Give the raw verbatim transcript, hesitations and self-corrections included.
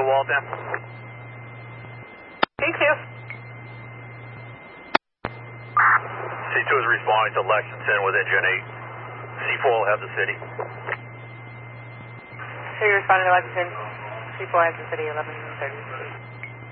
to Waltham. C two. C two is responding to Lexington with engine eight. C four will have the city. So you're responding to Lexington. C four has the city, eleven thirty.